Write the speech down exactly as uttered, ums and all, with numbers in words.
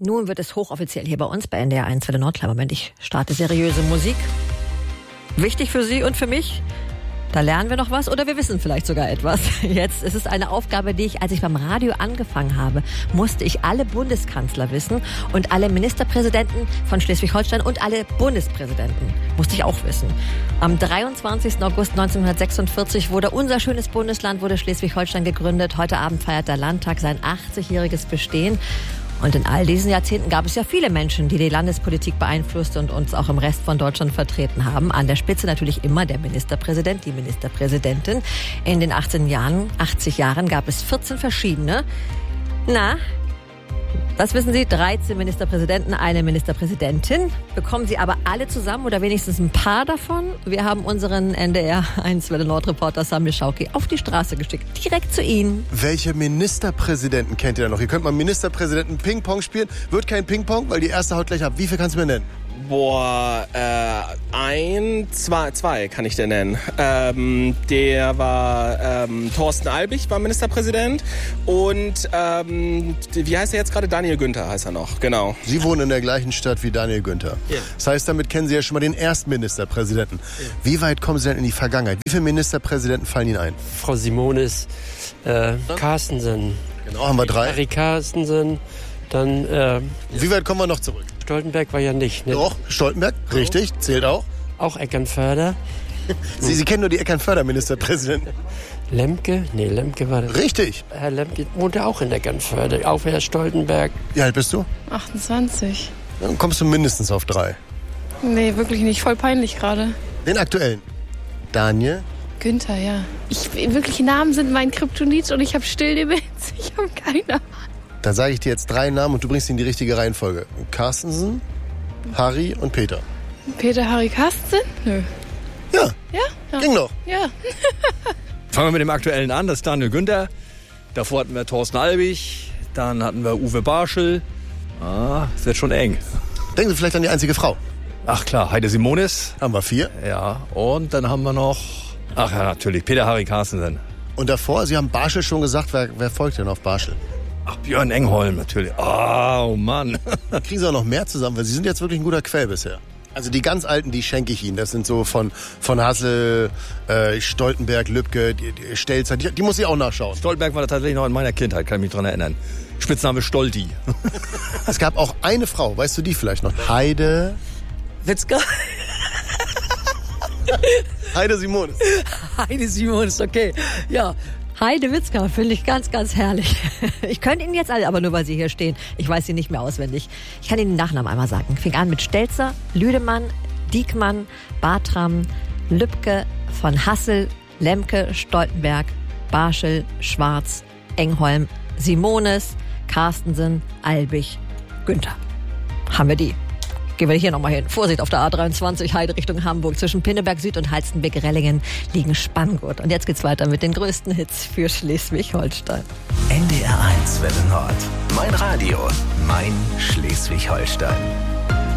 Nun wird es hochoffiziell hier bei uns bei N D R eins Welle Nord. Moment, ich starte seriöse Musik. Wichtig für Sie und für mich. Da lernen wir noch was oder wir wissen vielleicht sogar etwas. Jetzt ist es eine Aufgabe, die ich, als ich beim Radio angefangen habe, musste ich alle Bundeskanzler wissen und alle Ministerpräsidenten von Schleswig-Holstein und alle Bundespräsidenten musste ich auch wissen. Am dreiundzwanzigsten August neunzehnhundertsechsundvierzig wurde unser schönes Bundesland, wurde Schleswig-Holstein gegründet. Heute Abend feiert der Landtag sein achtzigjähriges Bestehen. Und in all diesen Jahrzehnten gab es ja viele Menschen, die die Landespolitik beeinflusst und uns auch im Rest von Deutschland vertreten haben. An der Spitze natürlich immer der Ministerpräsident, die Ministerpräsidentin. In den achtzehn Jahren, achtzig Jahren gab es vierzehn verschiedene. Na, was wissen Sie? dreizehn Ministerpräsidenten, eine Ministerpräsidentin. Bekommen Sie aber alle zusammen oder wenigstens ein paar davon? Wir haben unseren N D R eins Welle Nord Reporter Samir Schauki auf die Straße geschickt. Direkt zu Ihnen. Welche Ministerpräsidenten kennt ihr da noch? Ihr könnt mal Ministerpräsidenten Ping-Pong spielen. Wird kein Ping-Pong, weil die erste haut gleich ab. Wie viel kannst du mir nennen? Boah, äh, ein, zwei, zwei kann ich dir nennen. Ähm, der war, ähm, Thorsten Albig war Ministerpräsident und, ähm, wie heißt er jetzt gerade? Daniel Günther heißt er noch, genau. Sie wohnen in der gleichen Stadt wie Daniel Günther. Ja. Das heißt, damit kennen Sie ja schon mal den ersten Ministerpräsidenten. Ja. Wie weit kommen Sie denn in die Vergangenheit? Wie viele Ministerpräsidenten fallen Ihnen ein? Frau Simonis, äh, Carstensen. Genau, haben wir drei. Harry Carstensen, dann, äh, Wie weit kommen wir noch zurück? Stoltenberg war ja nicht, ne? Doch, Stoltenberg, richtig, zählt auch. Auch Eckernförder. Sie, Sie kennen nur die Eckernförder-Ministerpräsidenten. Lemke? Nee, Lemke war das. Richtig. Herr Lemke wohnte auch in Eckernförde, auch Herr Stoltenberg. Wie alt bist du? achtundzwanzig. Dann kommst du mindestens auf drei. Nee, wirklich nicht. Voll peinlich gerade. Den aktuellen. Daniel? Günther, ja. Ich, wirkliche Namen sind mein Kryptonit und ich habe Stilldemenz. Ich habe keine Ahnung. Dann sage ich dir jetzt drei Namen und du bringst sie in die richtige Reihenfolge. Carstensen, Harry und Peter. Peter, Harry, Carstensen? Nö. Ja. Ja? Ja. Ging noch. Ja. Fangen wir mit dem Aktuellen an, das ist Daniel Günther. Davor hatten wir Thorsten Albig, dann hatten wir Uwe Barschel. Ah, das wird schon eng. Denken Sie vielleicht an die einzige Frau. Ach klar, Heide Simonis. Haben wir vier. Ja, und dann haben wir noch, ach ja, natürlich, Peter Harry Carstensen. Und davor, Sie haben Barschel schon gesagt, wer, wer folgt denn auf Barschel? Ach, Björn Engholm natürlich. Oh, Mann. Kriegen Sie auch noch mehr zusammen, weil Sie sind jetzt wirklich ein guter Quell bisher. Also die ganz Alten, die schenke ich Ihnen. Das sind so von, von Hassel, äh, Stoltenberg, Lübcke, die, die Stelzer. Die, die muss ich auch nachschauen. Stoltenberg war tatsächlich noch in meiner Kindheit, kann ich mich dran erinnern. Spitzname Stolti. Es gab auch eine Frau, weißt du die vielleicht noch? Heide... Witzka? Heide Simonis. Heide Simonis, okay. Ja. Heide Witzka, finde ich ganz, ganz herrlich. Ich könnte Ihnen jetzt alle, aber nur weil Sie hier stehen. Ich weiß Sie nicht mehr auswendig. Ich kann Ihnen den Nachnamen einmal sagen. Fing an mit Stelzer, Lüdemann, Diekmann, Bartram, Lübcke, von Hassel, Lemke, Stoltenberg, Barschel, Schwarz, Engholm, Simonis, Carstensen, Albig, Günther. Haben wir die. Gehen wir hier nochmal hin. Vorsicht auf der A dreiundzwanzig, Heide Richtung Hamburg. Zwischen Pinneberg Süd und Halstenbek-Rellingen liegen Spanngurt. Und jetzt geht's weiter mit den größten Hits für Schleswig-Holstein. N D R eins Welle Nord. Mein Radio, mein Schleswig-Holstein.